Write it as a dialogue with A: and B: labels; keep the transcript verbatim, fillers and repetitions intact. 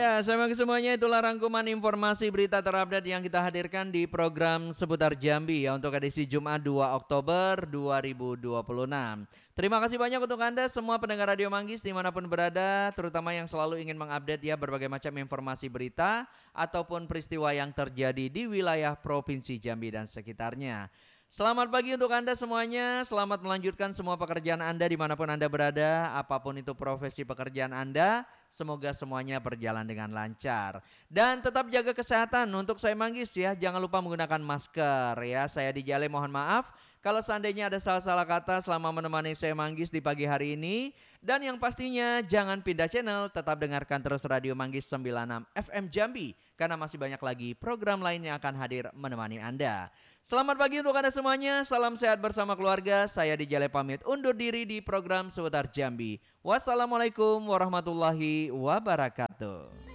A: Ya, selamat semuanya, itulah rangkuman informasi berita terupdate yang kita hadirkan di program Seputar Jambi ya untuk edisi Jumat dua Oktober dua ribu dua puluh enam. Terima kasih banyak untuk Anda semua pendengar Radio Manggis dimanapun berada, terutama yang selalu ingin mengupdate ya berbagai macam informasi berita ataupun peristiwa yang terjadi di wilayah Provinsi Jambi dan sekitarnya. Selamat pagi untuk Anda semuanya, selamat melanjutkan semua pekerjaan Anda dimanapun Anda berada, apapun itu profesi pekerjaan Anda, semoga semuanya berjalan dengan lancar. Dan tetap jaga kesehatan untuk saya Manggis ya, jangan lupa menggunakan masker ya, saya di Jale mohon maaf kalau seandainya ada salah-salah kata selama menemani saya Manggis di pagi hari ini. Dan yang pastinya jangan pindah channel, tetap dengarkan terus Radio Manggis sembilan puluh enam F M Jambi, karena masih banyak lagi program lain yang akan hadir menemani Anda. Selamat pagi untuk Anda semuanya, salam sehat bersama keluarga. Saya di Jale pamit undur diri di program Seputar Jambi. Wassalamualaikum warahmatullahi wabarakatuh.